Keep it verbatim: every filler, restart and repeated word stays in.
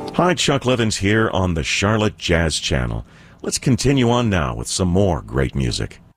Hi, Chuck Levins here on the Charlotte Jazz Channel. Let's continue on now with some more great music.